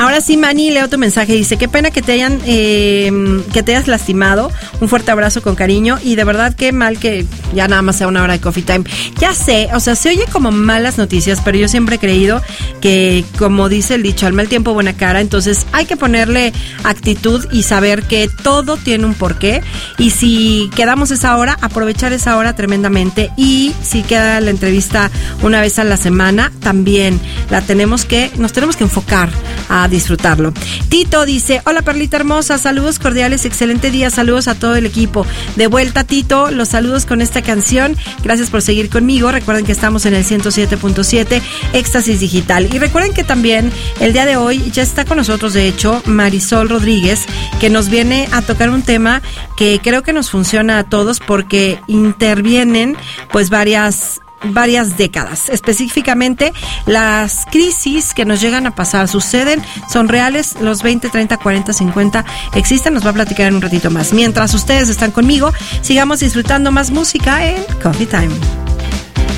Ahora sí, Manny, leo tu mensaje. Dice, qué pena que te hayas lastimado. Un fuerte abrazo con cariño. Y de verdad, qué mal que ya nada más sea una hora de coffee time. Ya sé, o sea, se oye como malas noticias, pero yo siempre he creído que, como dice el dicho, al mal tiempo buena cara. Entonces hay que ponerle actitud y saber que todo tiene un porqué. Y si quedamos esa hora, aprovechar esa hora tremendamente. Y si queda la entrevista una vez a la semana, también nos tenemos que enfocar a disfrutarlo. Tito dice, hola Perlita hermosa, saludos cordiales, excelente día, saludos a todo el equipo. De vuelta, Tito, los saludos con esta canción. Gracias por seguir conmigo. Recuerden que estamos en el 107.7 Éxtasis Digital. Y recuerden que también el día de hoy ya está con nosotros, de hecho, Marisol Rodríguez, que nos viene a tocar un tema que creo que nos funciona a todos porque intervienen pues varias décadas. Específicamente, las crisis que nos llegan a pasar suceden, son reales, los 20, 30, 40, 50 existen, nos va a platicar en un ratito más. Mientras ustedes están conmigo, sigamos disfrutando más música en Coffee Time.